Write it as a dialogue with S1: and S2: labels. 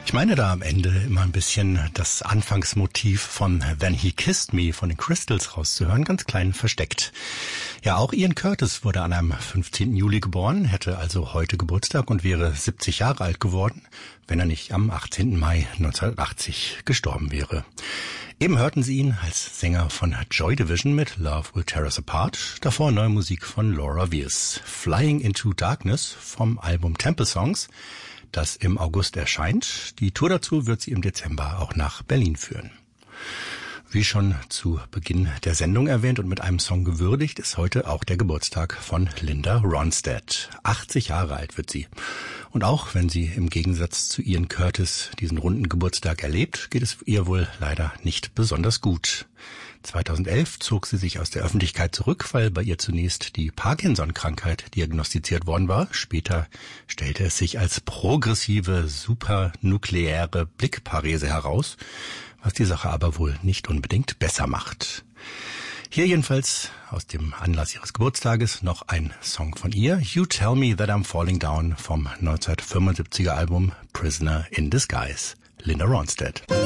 S1: Ich meine da am Ende immer ein bisschen das Anfangsmotiv von Then He Kissed Me von den Crystals rauszuhören, ganz klein versteckt. Ja, auch Ian Curtis wurde an einem 15. Juli geboren, hätte also heute Geburtstag und wäre 70 Jahre alt geworden, wenn er nicht am 18. Mai 1980 gestorben wäre. Eben hörten Sie ihn als Sänger von Joy Division mit Love Will Tear Us Apart, davor neue Musik von Laura Weirs, Flying into Darkness vom Album Temple Songs, das im August erscheint. Die Tour dazu wird sie im Dezember auch nach Berlin führen. Wie schon zu Beginn der Sendung erwähnt und mit einem Song gewürdigt, ist heute auch der Geburtstag von Linda Ronstadt. 80 Jahre alt wird sie. Und auch wenn sie im Gegensatz zu Ian Curtis diesen runden Geburtstag erlebt, geht es ihr wohl leider nicht besonders gut. 2011 zog sie sich aus der Öffentlichkeit zurück, weil bei ihr zunächst die Parkinson-Krankheit diagnostiziert worden war. Später stellte es sich als progressive, supernukleäre Blickparese heraus, was die Sache aber wohl nicht unbedingt besser macht. Hier jedenfalls aus dem Anlass ihres Geburtstages noch ein Song von ihr, You Tell Me That I'm Falling Down vom 1975er Album Prisoner in Disguise, Linda Ronstadt.